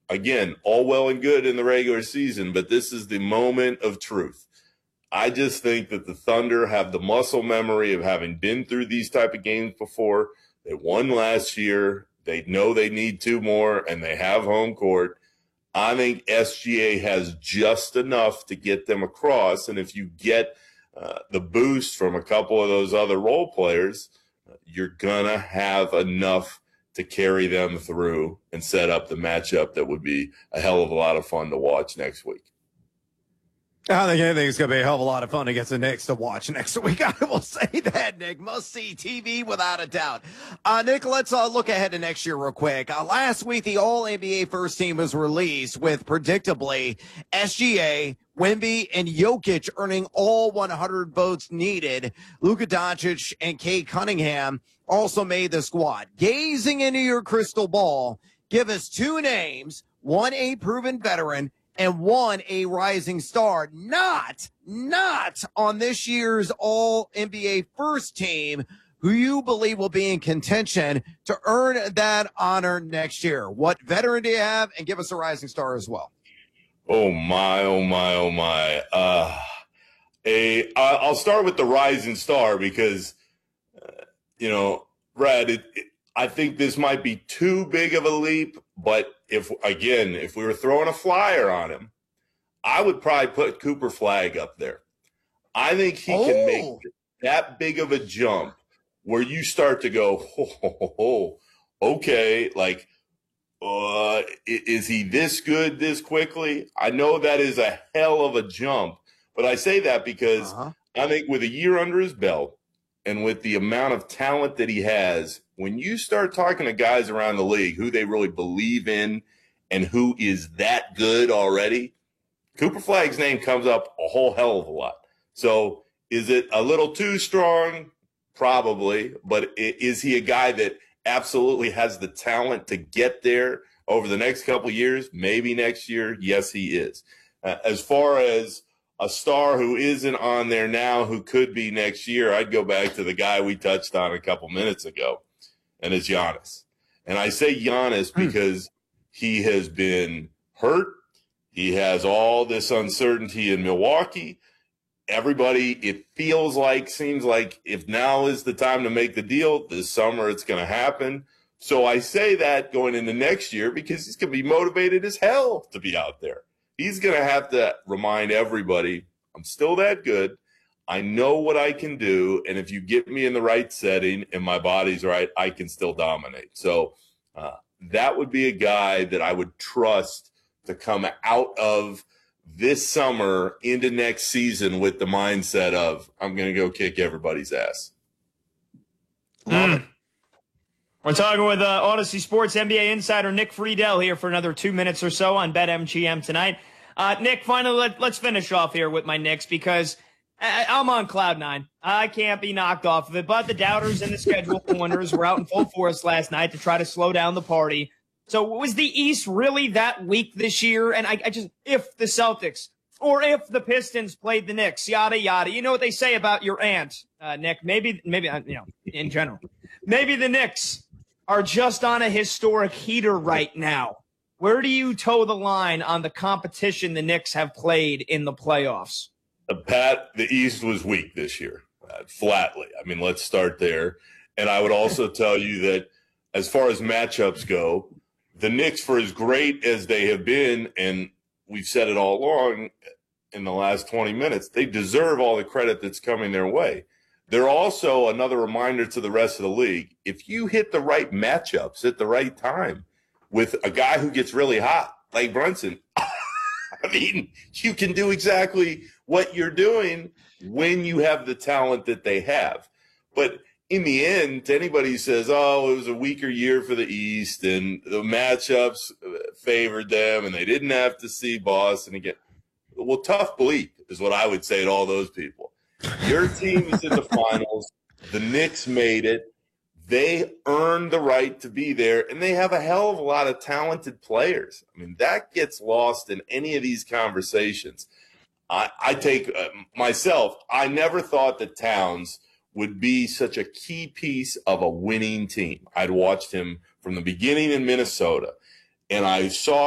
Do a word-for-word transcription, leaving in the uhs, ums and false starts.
again, all well and good in the regular season, but this is the moment of truth. I just think that the Thunder have the muscle memory of having been through these type of games before. They won last year. They know they need two more, and they have home court. I think S G A has just enough to get them across, and if you get uh, the boost from a couple of those other role players, uh, you're going to have enough to carry them through and set up the matchup that would be a hell of a lot of fun to watch next week. I think anything's going to be a hell of a lot of fun against the Knicks to watch next week. I will say that, Nick. Must-see T V without a doubt. Uh, Nick, let's uh, look ahead to next year real quick. Uh, last week, the All-N B A first team was released with, predictably, S G A, Wemby, and Jokic earning all one hundred votes needed. Luka Doncic and Kate Cunningham also made the squad. Gazing into your crystal ball, give us two names, one a proven veteran, and one a rising star, not, not on this year's All N B A first team, who you believe will be in contention to earn that honor next year. What veteran do you have? And give us a rising star as well. Oh, my, oh, my, oh, my. Uh, a, I'll start with the rising star because, uh, you know, Brad, it, it, I think this might be too big of a leap, but if, again, if we were throwing a flyer on him, I would probably put Cooper Flagg up there. I think he oh. can make that big of a jump where you start to go, oh, oh, oh, oh okay, like, uh, is he this good this quickly? I know that is a hell of a jump, but I say that because uh-huh. I think with a year under his belt and with the amount of talent that he has, when you start talking to guys around the league who they really believe in and who is that good already, Cooper Flagg's name comes up a whole hell of a lot. So is it a little too strong? Probably. But is he a guy that absolutely has the talent to get there over the next couple of years? Maybe next year. Yes, he is. Uh, as far as a star who isn't on there now who could be next year, I'd go back to the guy we touched on a couple minutes ago, and it's Giannis. And I say Giannis because he has been hurt. He has all this uncertainty in Milwaukee. Everybody, it feels like, seems like if now is the time to make the deal, this summer it's going to happen. So I say that going into next year because he's going to be motivated as hell to be out there. He's going to have to remind everybody, I'm still that good. I know what I can do. And if you get me in the right setting and my body's right, I can still dominate. So uh, that would be a guy that I would trust to come out of this summer into next season with the mindset of, I'm going to go kick everybody's ass. Love mm. it. We're talking with uh, Odyssey Sports N B A insider Nick Friedel here for another two minutes or so on BetMGM tonight. Uh, Nick, finally, let, let's finish off here with my Knicks because I, I'm on cloud nine. I can't be knocked off of it, but the doubters and the schedule pointers were out in full force last night to try to slow down the party. So was the East really that weak this year? And I, I just, if the Celtics or if the Pistons played the Knicks, yada, yada, you know what they say about your aunt, uh, Nick, maybe, maybe, you know, in general, maybe the Knicks are just on a historic heater right now. Where do you toe the line on the competition the Knicks have played in the playoffs? Uh, Pat, the East was weak this year, uh, flatly. I mean, let's start there. And I would also tell you that as far as matchups go, the Knicks, for as great as they have been, and we've said it all along in the last twenty minutes, they deserve all the credit that's coming their way. They're also another reminder to the rest of the league. If you hit the right matchups at the right time with a guy who gets really hot, like Brunson, I mean, you can do exactly what you're doing when you have the talent that they have. But in the end, anybody who says, oh, it was a weaker year for the East and the matchups favored them and they didn't have to see Boston again. Well, tough bleep is what I would say to all those people. Your team is in the finals. The Knicks made it. They earned the right to be there, and they have a hell of a lot of talented players. I mean, that gets lost in any of these conversations. I, I take uh, myself, I never thought that Towns would be such a key piece of a winning team. I'd watched him from the beginning in Minnesota, and I saw